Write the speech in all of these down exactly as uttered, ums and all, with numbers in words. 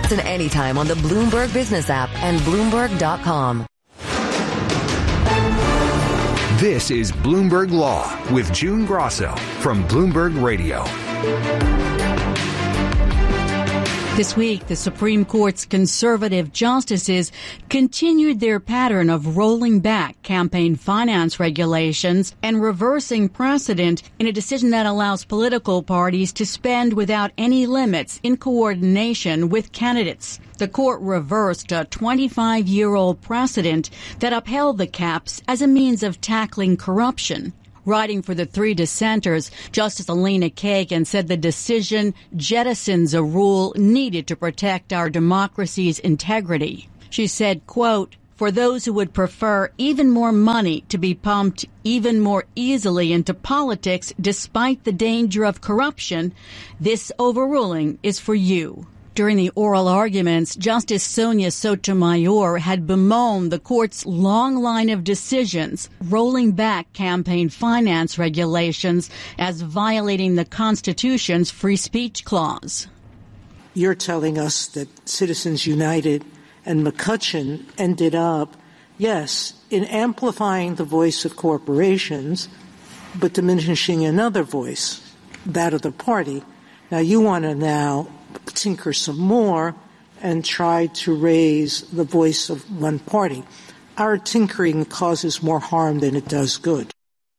Listen anytime on the Bloomberg Business app and Bloomberg dot com. This is Bloomberg Law with June Grosso from Bloomberg Radio. This week, the Supreme Court's conservative justices continued their pattern of rolling back campaign finance regulations and reversing precedent in a decision that allows political parties to spend without any limits in coordination with candidates. The court reversed a twenty-five-year-old precedent that upheld the caps as a means of tackling corruption. Writing for the three dissenters, Justice Elena Kagan said the decision jettisons a rule needed to protect our democracy's integrity. She said, quote, "For those who would prefer even more money to be pumped even more easily into politics despite the danger of corruption, this overruling is for you." During the oral arguments, Justice Sonia Sotomayor had bemoaned the court's long line of decisions rolling back campaign finance regulations as violating the Constitution's free speech clause. You're telling us that Citizens United and McCutcheon ended up, yes, in amplifying the voice of corporations, but diminishing another voice, that of the party. Now, you want to now tinker some more and try to raise the voice of one party. Our tinkering causes more harm than it does good.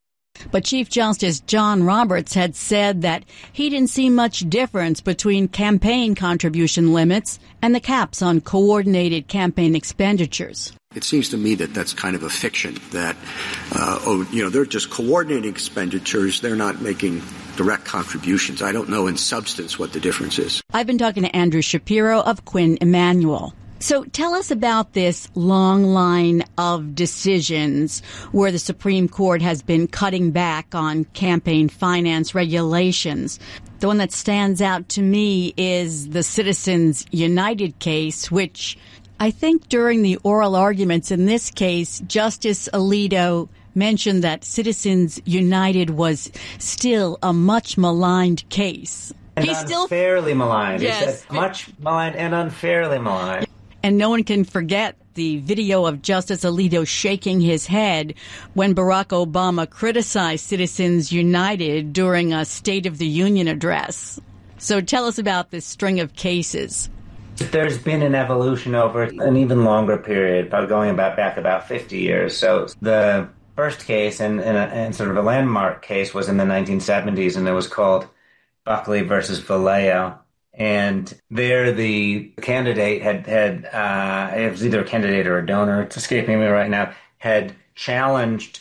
But Chief Justice John Roberts had said that he didn't see much difference between campaign contribution limits and the caps on coordinated campaign expenditures. It seems to me that that's kind of a fiction, that, uh, oh, you know, they're just coordinating expenditures. They're not making direct contributions. I don't know in substance what the difference is. I've been talking to Andrew Shapiro of Quinn Emanuel. So tell us about this long line of decisions where the Supreme Court has been cutting back on campaign finance regulations. The one that stands out to me is the Citizens United case, which I think during the oral arguments in this case, Justice Alito mentioned that Citizens United was still a much maligned case. And He's still unfairly maligned. Yes. He said much maligned and unfairly maligned. And no one can forget the video of Justice Alito shaking his head when Barack Obama criticized Citizens United during a State of the Union address. So tell us about this string of cases. There's been an evolution over an even longer period, about going about back about fifty years. So the first case and, and, and sort of a landmark case was in the nineteen seventies, and it was called Buckley versus Vallejo. And there the candidate had, had uh, it was either a candidate or a donor, it's escaping me right now, had challenged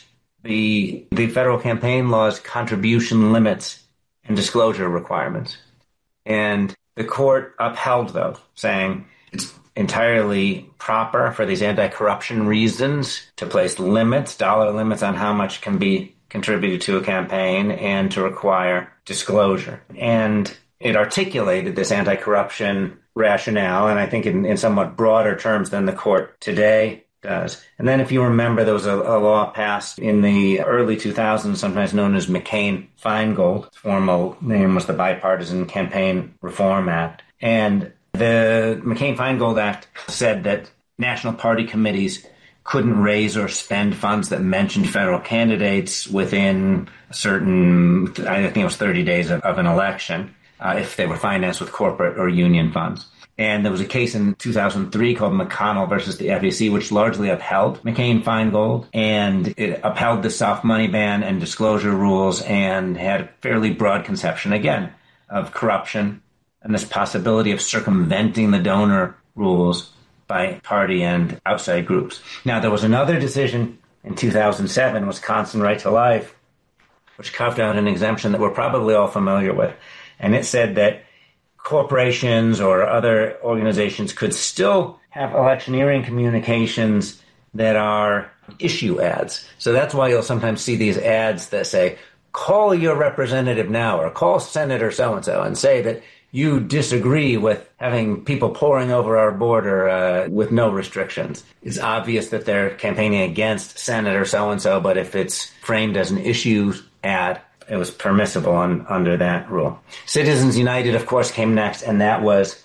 the the federal campaign law's contribution limits and disclosure requirements. And the court upheld those, saying it's entirely proper for these anti-corruption reasons to place limits, dollar limits on how much can be contributed to a campaign and to require disclosure. And it articulated this anti-corruption rationale, and I think in, in somewhat broader terms than the court today does. And then if you remember, there was a, a law passed in the early two thousands, sometimes known as McCain-Feingold. Its formal name was the Bipartisan Campaign Reform Act. And the McCain-Feingold Act said that national party committees couldn't raise or spend funds that mentioned federal candidates within a certain, I think it was thirty days of, of an election, uh, if they were financed with corporate or union funds. And there was a case in two thousand three called McConnell versus the F E C, which largely upheld McCain-Feingold, and it upheld the soft money ban and disclosure rules and had a fairly broad conception, again, of corruption and this possibility of circumventing the donor rules by party and outside groups. Now, there was another decision in two thousand seven, Wisconsin Right to Life, which carved out an exemption that we're probably all familiar with. And it said that corporations or other organizations could still have electioneering communications that are issue ads. So that's why you'll sometimes see these ads that say, call your representative now, or call Senator so-and-so and say that you disagree with having people pouring over our border uh, with no restrictions. It's obvious that they're campaigning against Senator so-and-so, but if it's framed as an issue ad, it was permissible on, under that rule. Citizens United, of course, came next, and that was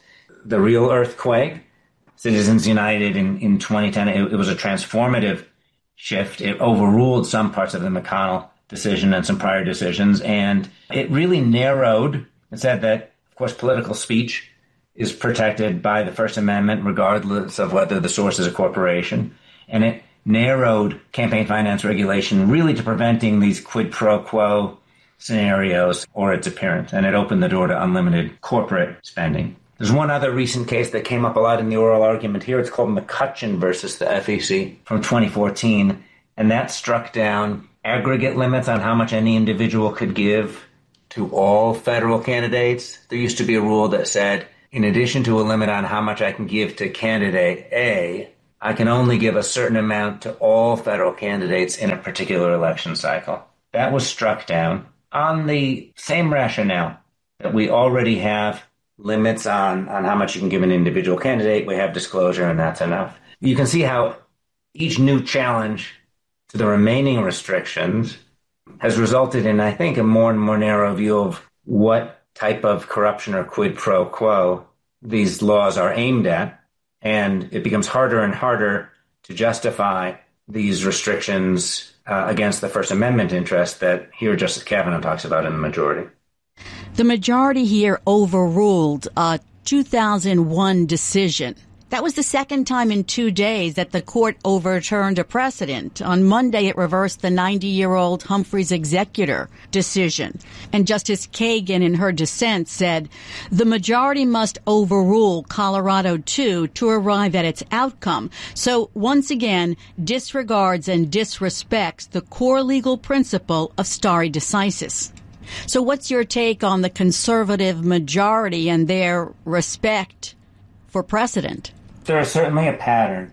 the real earthquake. Citizens United in, in twenty ten, it, it was a transformative shift. It overruled some parts of the McConnell decision and some prior decisions, and it really narrowed. It said that, of course, political speech is protected by the First Amendment regardless of whether the source is a corporation, and it narrowed campaign finance regulation really to preventing these quid pro quo scenarios or its appearance, and it opened the door to unlimited corporate spending. There's one other recent case that came up a lot in the oral argument here. It's called McCutcheon versus the F E C from twenty fourteen, and that struck down aggregate limits on how much any individual could give to all federal candidates. There used to be a rule that said, in addition to a limit on how much I can give to candidate A, I can only give a certain amount to all federal candidates in a particular election cycle. That was struck down on the same rationale that we already have limits on, on how much you can give an individual candidate. We have disclosure, and that's enough. You can see how each new challenge to the remaining restrictions has resulted in, I think, a more and more narrow view of what type of corruption or quid pro quo these laws are aimed at. And it becomes harder and harder to justify these restrictions uh, against the First Amendment interest that here Justice Kavanaugh talks about in the majority. The majority here overruled a two thousand one decision. That was the second time in two days that the court overturned a precedent. On Monday, it reversed the ninety-year-old Humphreys Executor decision. And Justice Kagan, in her dissent, said, the majority must overrule Colorado two to arrive at its outcome. So, once again, disregards and disrespects the core legal principle of stare decisis. So what's your take on the conservative majority and their respect for precedent? There is certainly a pattern,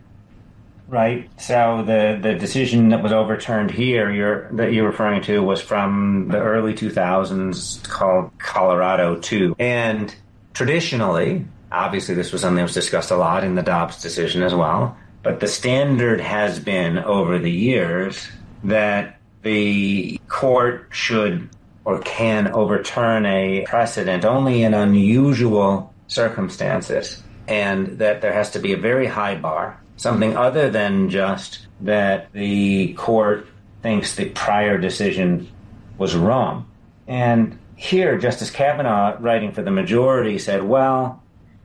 right? So the, the decision that was overturned here you're, that you're referring to was from the early two thousands called Colorado two. And traditionally, obviously this was something that was discussed a lot in the Dobbs decision as well, but the standard has been over the years that the court should or can overturn a precedent only in unusual circumstances, and that there has to be a very high bar, something other than just that the court thinks the prior decision was wrong. And here, Justice Kavanaugh, writing for the majority, said, well,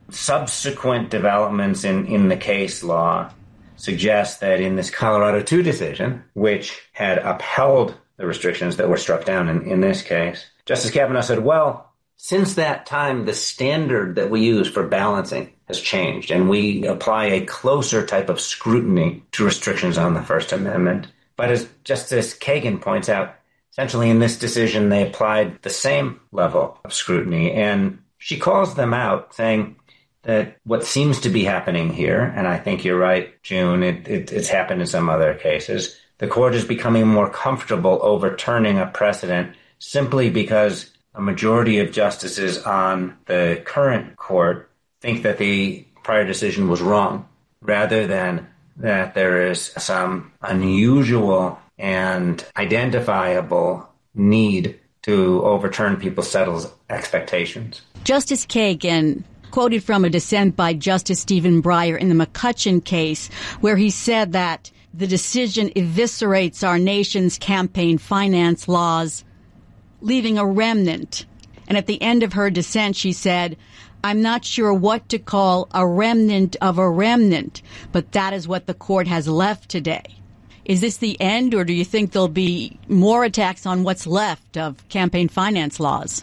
subsequent developments in, in the case law suggest that in this Colorado two decision, which had upheld the restrictions that were struck down in, in this case, Justice Kavanaugh said, well, since that time, the standard that we use for balancing has changed, and we apply a closer type of scrutiny to restrictions on the First Amendment. But as Justice Kagan points out, essentially in this decision, they applied the same level of scrutiny, and she calls them out, saying that what seems to be happening here, and I think you're right, June, it, it, it's happened in some other cases, the court is becoming more comfortable overturning a precedent simply because a majority of justices on the current court think that the prior decision was wrong, rather than that there is some unusual and identifiable need to overturn people's settled expectations. Justice Kagan quoted from a dissent by Justice Stephen Breyer in the McCutcheon case, where he said that the decision eviscerates our nation's campaign finance laws, leaving a remnant. And at the end of her dissent, she said, I'm not sure what to call a remnant of a remnant, but that is what the court has left today. Is this the end, or do you think there'll be more attacks on what's left of campaign finance laws?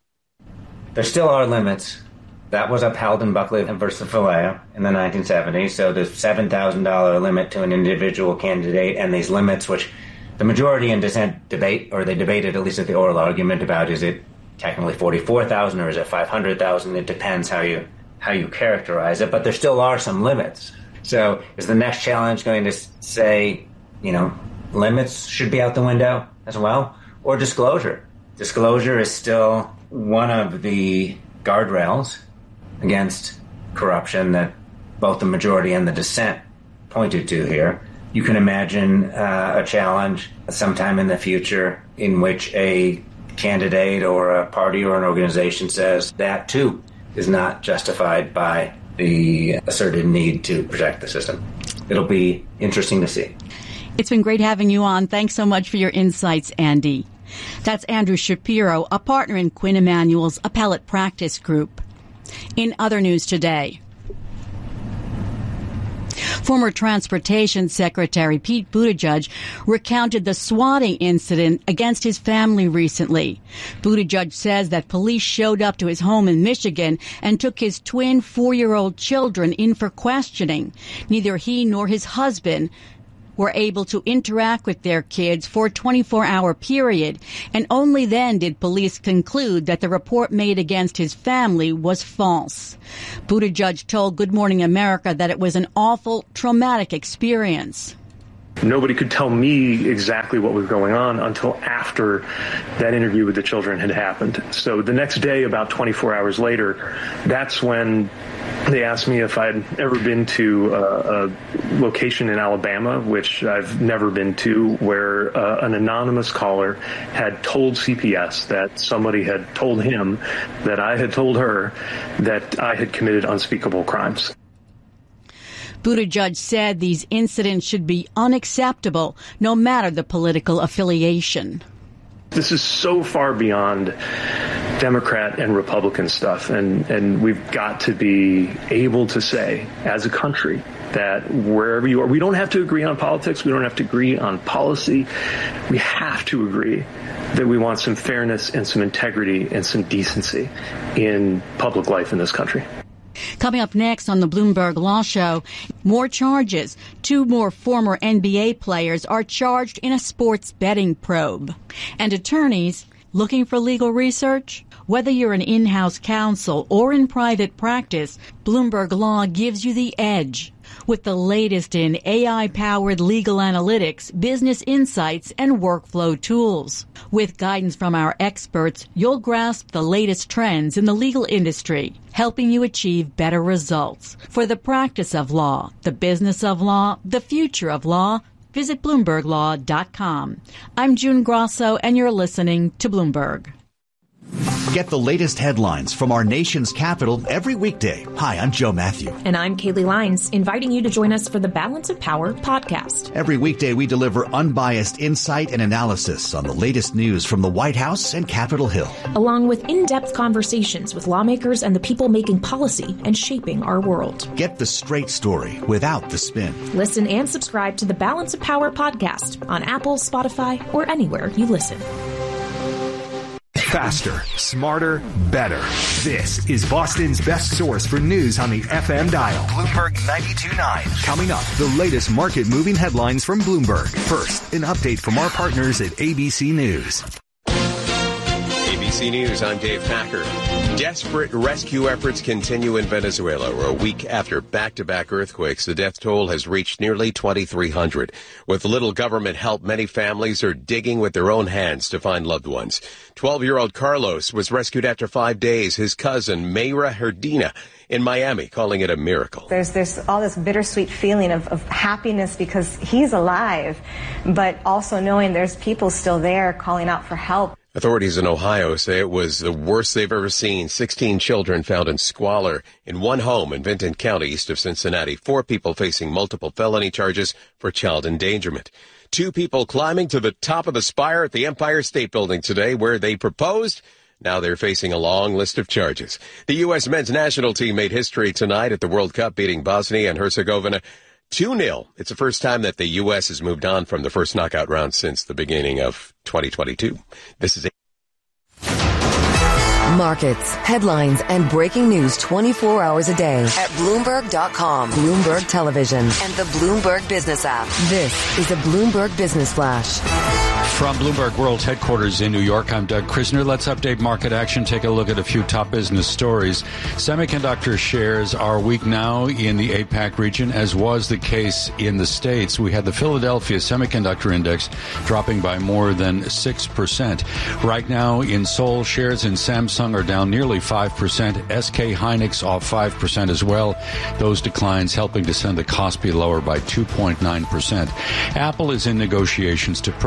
There still are limits. That was upheld in Buckley versus Valeo in the nineteen seventies. So the seven thousand dollars limit to an individual candidate, and these limits, which the majority in dissent debate, or they debated at least at the oral argument about, is it technically forty-four thousand dollars or is it five hundred thousand dollars? It depends how you how you characterize it, but there still are some limits. So is the next challenge going to say, you know, limits should be out the window as well? Or disclosure? Disclosure is still one of the guardrails against corruption that both the majority and the dissent pointed to here. You can imagine uh, a challenge sometime in the future in which a candidate or a party or an organization says that, too, is not justified by the asserted need to protect the system. It'll be interesting to see. It's been great having you on. Thanks so much for your insights, Andy. That's Andrew Shapiro, a partner in Quinn Emanuel's Appellate Practice Group. In other news today, former Transportation Secretary Pete Buttigieg recounted the swatting incident against his family recently. Buttigieg says that police showed up to his home in Michigan and took his twin four-year-old children in for questioning. Neither he nor his husband were able to interact with their kids for a twenty-four hour period, and only then did police conclude that the report made against his family was false. Buttigieg told Good Morning America that it was an awful, traumatic experience. Nobody could tell me exactly what was going on until after that interview with the children had happened. So the next day, about twenty-four hours later, that's when they asked me if I'd ever been to a, a location in Alabama, which I've never been to, where uh, an anonymous caller had told C P S that somebody had told him that I had told her that I had committed unspeakable crimes. Buttigieg said these incidents should be unacceptable, no matter the political affiliation. This is so far beyond Democrat and Republican stuff, and, and we've got to be able to say, as a country, that wherever you are, we don't have to agree on politics, we don't have to agree on policy, we have to agree that we want some fairness and some integrity and some decency in public life in this country. Coming up next on the Bloomberg Law Show, more charges. Two more former N B A players are charged in a sports betting probe. And attorneys looking for legal research? Whether you're an in-house counsel or in private practice, Bloomberg Law gives you the edge. With the latest in A I-powered legal analytics, business insights, and workflow tools. With guidance from our experts, you'll grasp the latest trends in the legal industry, helping you achieve better results. For the practice of law, the business of law, the future of law, visit Bloomberg Law dot com. I'm June Grosso, and you're listening to Bloomberg. Get the latest headlines from our nation's capital every weekday. Hi, I'm Joe Matthew. And I'm Kaylee Lines, inviting you to join us for the Balance of Power podcast. Every weekday, we deliver unbiased insight and analysis on the latest news from the White House and Capitol Hill, along with in-depth conversations with lawmakers and the people making policy and shaping our world. Get the straight story without the spin. Listen and subscribe to the Balance of Power podcast on Apple, Spotify, or anywhere you listen. Faster, smarter, better. This is Boston's best source for news on the F M dial. Bloomberg ninety-two point nine. Coming up, the latest market-moving headlines from Bloomberg. First, an update from our partners at A B C News. A B C News, I'm Dave Packer. Desperate rescue efforts continue in Venezuela, where a week after back-to-back earthquakes, the death toll has reached nearly twenty-three hundred. With little government help, many families are digging with their own hands to find loved ones. twelve-year-old Carlos was rescued after five days. His cousin, Mayra Herdina, in Miami, calling it a miracle. There's there's all this bittersweet feeling of, of happiness because he's alive, but also knowing there's people still there calling out for help. Authorities in Ohio say it was the worst they've ever seen. sixteen children found in squalor in one home in Vinton County, east of Cincinnati. Four people facing multiple felony charges for child endangerment. Two people climbing to the top of the spire at the Empire State Building today, where they proposed. Now they're facing a long list of charges. The U S men's national team made history tonight at the World Cup, beating Bosnia and Herzegovina two nil. It's the first time that the U S has moved on from the first knockout round since the beginning of twenty twenty-two. This is markets, headlines, and breaking news twenty-four hours a day at Bloomberg dot com, Bloomberg Television, and the Bloomberg Business app. This is a Bloomberg Business Flash. From Bloomberg World Headquarters in New York, I'm Doug Krisner. Let's update market action, take a look at a few top business stories. Semiconductor shares are weak now in the APAC region, as was the case in the States. We had the Philadelphia Semiconductor Index dropping by more than six percent. Right now in Seoul, shares in Samsung are down nearly five percent. S K Hynix off five percent as well. Those declines helping to send the Kospi lower by two point nine percent. Apple is in negotiations to purchase chips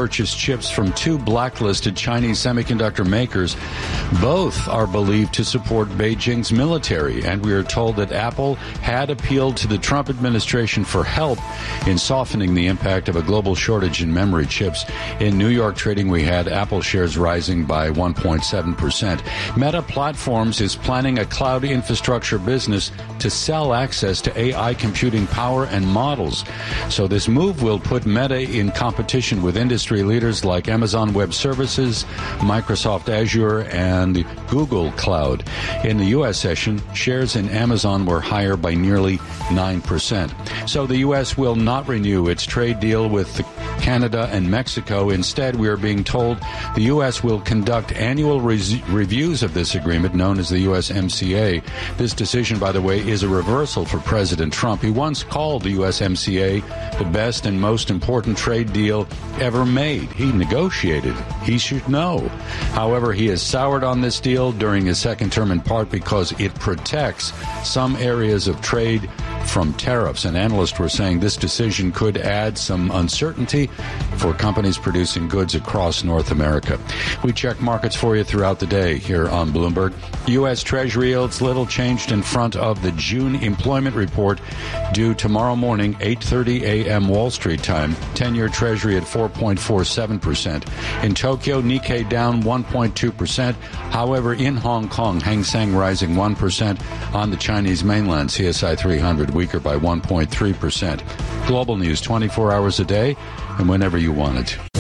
chips from two blacklisted Chinese semiconductor makers. Both are believed to support Beijing's military, and we are told that Apple had appealed to the Trump administration for help in softening the impact of a global shortage in memory chips. In New York trading, we had Apple shares rising by one point seven percent. Meta Platforms is planning a cloud infrastructure business to sell access to A I computing power and models. So this move will put Meta in competition with industry leaders like Amazon Web Services, Microsoft Azure, and Google Cloud. In the U S session, shares in Amazon were higher by nearly nine percent. So the U S will not renew its trade deal with the Canada and Mexico. Instead, we are being told the U S will conduct annual res- reviews of this agreement known as the U S M C A. This decision, by the way, is a reversal for President Trump. He once called the U S M C A the best and most important trade deal ever made. He negotiated. He should know. However, he has soured on this deal during his second term in part because it protects some areas of trade from tariffs. And analysts were saying this decision could add some uncertainty for companies producing goods across North America. We check markets for you throughout the day here on Bloomberg. U S. Treasury yields little changed in front of the June employment report due tomorrow morning, eight thirty a.m. Wall Street time. ten-year Treasury at four point four seven percent. In Tokyo, Nikkei down one point two percent. However, in Hong Kong, Hang Seng rising one percent. On the Chinese mainland, C S I three hundred weaker by one point three percent. Global news twenty-four hours a day and whenever you want it.